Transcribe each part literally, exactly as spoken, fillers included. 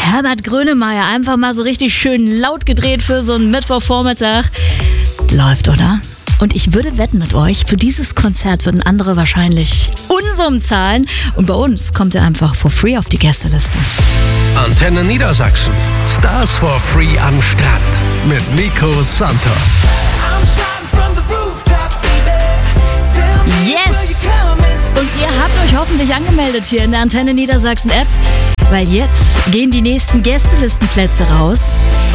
Herbert Grönemeyer. Einfach mal so richtig schön laut gedreht für so einen Mittwochvormittag. Läuft, oder? Und ich würde wetten mit euch, für dieses Konzert würden andere wahrscheinlich Unsummen zahlen. Und bei uns kommt er einfach for free auf die Gästeliste. Antenne Niedersachsen. Stars for free am Strand. Mit Nico Santos. Yes! Und ihr habt euch hoffentlich angemeldet hier in der Antenne Niedersachsen App. Weil jetzt gehen die nächsten Gästelistenplätze raus.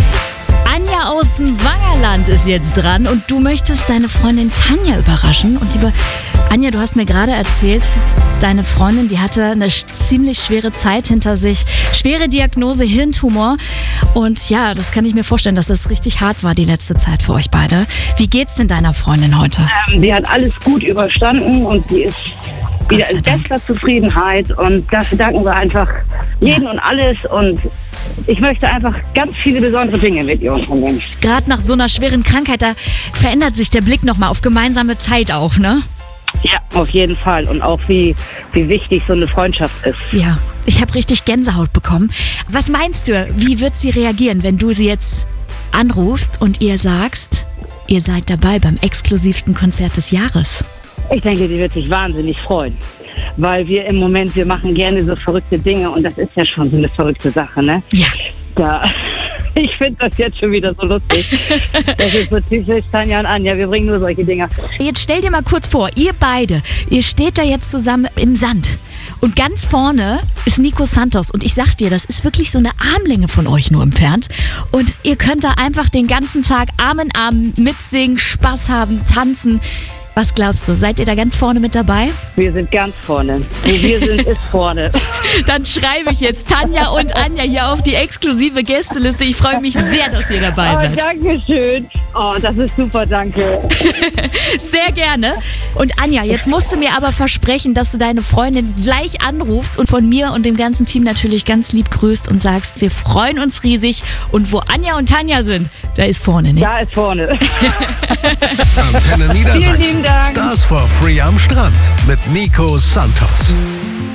Anja aus dem Wangerland ist jetzt dran und du möchtest deine Freundin Tanja überraschen. Und liebe Anja, du hast mir gerade erzählt, deine Freundin, die hatte eine ziemlich schwere Zeit hinter sich. Schwere Diagnose Hirntumor. Und ja, das kann ich mir vorstellen, dass das richtig hart war die letzte Zeit für euch beide. Wie geht's denn deiner Freundin heute? Ähm, die hat alles gut überstanden und sie ist wieder in bester Zufriedenheit. Und dafür danken wir einfach jeden und alles. Und ich möchte einfach ganz viele besondere Dinge mit ihr unternehmen. Gerade nach so einer schweren Krankheit, da verändert sich der Blick nochmal auf gemeinsame Zeit auch, ne? Ja, auf jeden Fall. Und auch wie, wie wichtig so eine Freundschaft ist. Ja, ich habe richtig Gänsehaut bekommen. Was meinst du, wie wird sie reagieren, wenn du sie jetzt anrufst und ihr sagst, ihr seid dabei beim exklusivsten Konzert des Jahres? Ich denke, die wird sich wahnsinnig freuen. Weil wir im Moment, wir machen gerne so verrückte Dinge und das ist ja schon so eine verrückte Sache, ne? Ja. Da, ich finde das jetzt schon wieder so lustig. Das ist so typisch Tanja und Anja, wir bringen nur solche Dinger. Jetzt stell dir mal kurz vor, ihr beide, ihr steht da jetzt zusammen im Sand. Und ganz vorne ist Nico Santos. Und ich sag dir, das ist wirklich so eine Armlänge von euch nur entfernt. Und ihr könnt da einfach den ganzen Tag Arm in Arm mitsingen, Spaß haben, tanzen. Was glaubst du, seid ihr da ganz vorne mit dabei? Wir sind ganz vorne. Wo wir sind, ist vorne. Dann schreibe ich jetzt Tanja und Anja hier auf die exklusive Gästeliste. Ich freue mich sehr, dass ihr dabei seid. Oh, danke schön. Oh, das ist super, danke. Sehr gerne. Und Anja, jetzt musst du mir aber versprechen, dass du deine Freundin gleich anrufst und von mir und dem ganzen Team natürlich ganz lieb grüßt und sagst, wir freuen uns riesig. Und wo Anja und Tanja sind, da ist vorne, ne? Da ist vorne. Antenne Niedersachsen. Vielen lieben Dank. Stars for free am Strand mit Nico Santos.